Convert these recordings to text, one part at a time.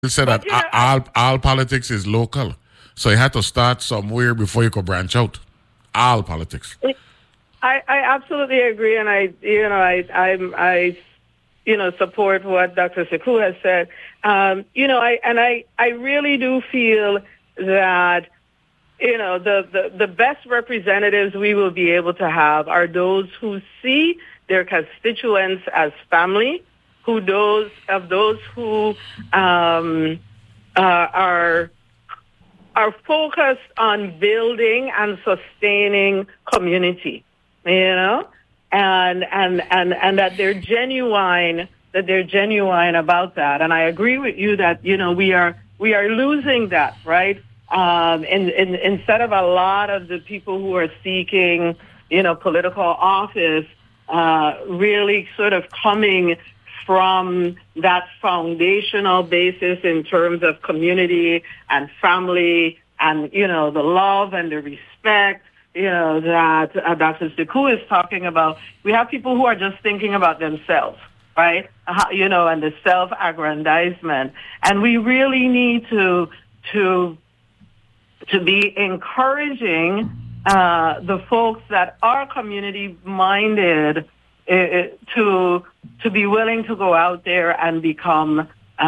said that all politics is local. So you had to start somewhere before you could branch out. All politics. I absolutely agree, and I support what Dr. Sekou has said. I really do feel that the best representatives we will be able to have are those who see their constituents as family, those who are focused on building and sustaining community, and that they're genuine about that. And I agree with you that we are losing that, right? Instead of a lot of the people who are seeking political office really sort of coming from that foundational basis in terms of community and family and, the love and the respect, that Dr. Sekou is talking about. We have people who are just thinking about themselves, right? And the self-aggrandizement. And we really need to be encouraging the folks that are community-minded to be willing to go out there and become,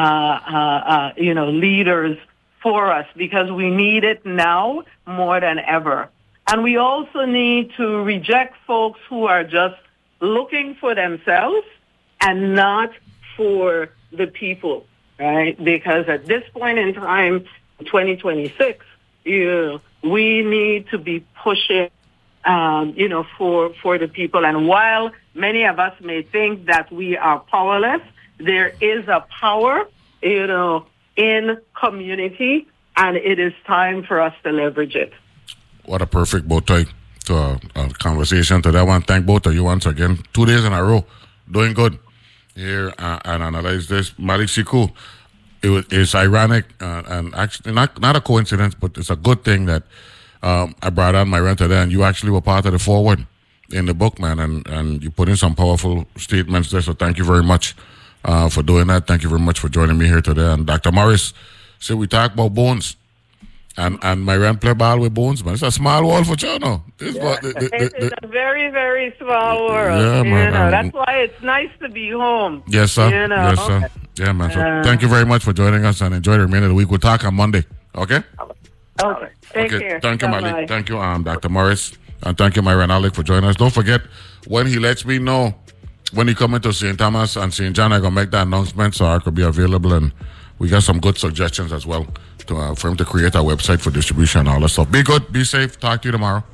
leaders for us, because we need it now more than ever. And we also need to reject folks who are just looking for themselves and not for the people, right? Because at this point in time, 2026, we need to be pushing, for the people. And while many of us may think that we are powerless, there is a power, in community, and it is time for us to leverage it. What a perfect bow tie to a conversation today. I want to thank both of you once again. 2 days in a row, doing good here and analyze this. Malik Sekou, it's ironic and actually not a coincidence, but it's a good thing that I brought on Myron today, and you actually were part of the forward in the book, man, and you put in some powerful statements there, so thank you very much for doing that. Thank you very much for joining me here today. And Dr. Morris said we talk about bones, and Myron play ball with bones, man. It's a small world for China. It's a very, very small world. Yeah, man. That's why it's nice to be home. Yes, sir. Yes, sir. Yeah, man. So thank you very much for joining us, and enjoy the remainder of the week. We'll talk on Monday. Okay? Okay. Take care. Thank you, Malik. Thank you, Dr. Morris. And thank you, Myron Alec, for joining us. Don't forget, when he lets me know when he come into St. Thomas and St. John, I'm going to make that announcement so I could be available. And we got some good suggestions as well for him to create a website for distribution and all that stuff. Be good. Be safe. Talk to you tomorrow.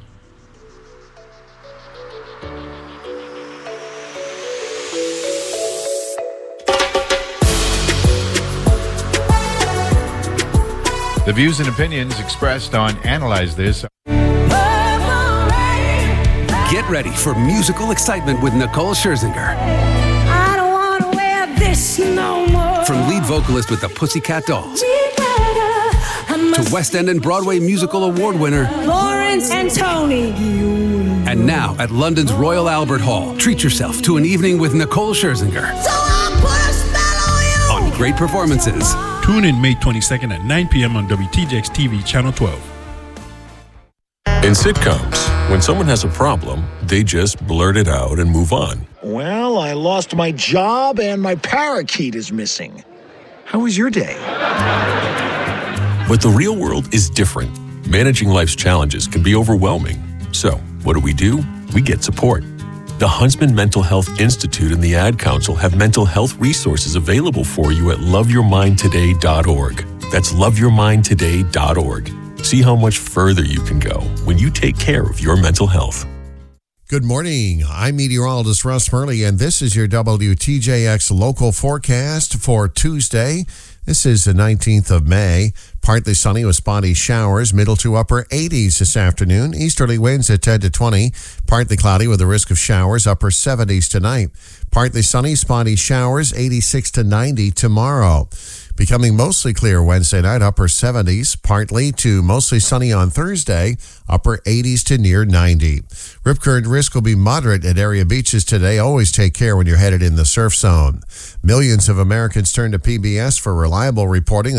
The views and opinions expressed on Analyze This. Get ready for musical excitement with Nicole Scherzinger. I don't want to wear this no more. From lead vocalist with the Pussycat Dolls to West End and Broadway musical award winner Lawrence and Tony. And now at London's Royal Albert Hall, treat yourself to an evening with Nicole Scherzinger. So I'll put a spell on you. On great performances. Tune in May 22nd at 9 p.m. on WTJX TV, Channel 12. In sitcoms, when someone has a problem, they just blurt it out and move on. Well, I lost my job and my parakeet is missing. How was your day? But the real world is different. Managing life's challenges can be overwhelming. So, what do? We get support. The Huntsman Mental Health Institute and the Ad Council have mental health resources available for you at loveyourmindtoday.org. That's loveyourmindtoday.org. See how much further you can go when you take care of your mental health. Good morning. I'm meteorologist Russ Murley, and this is your WTJX local forecast for Tuesday. This is the 19th of May. Partly sunny with spotty showers, middle to upper 80s this afternoon. Easterly winds at 10 to 20. Partly cloudy with a risk of showers, upper 70s tonight. Partly sunny, spotty showers, 86 to 90 tomorrow. Becoming mostly clear Wednesday night, upper 70s, partly to mostly sunny on Thursday, upper 80s to near 90. Rip current risk will be moderate at area beaches today. Always take care when you're headed in the surf zone. Millions of Americans turn to PBS for reliable reporting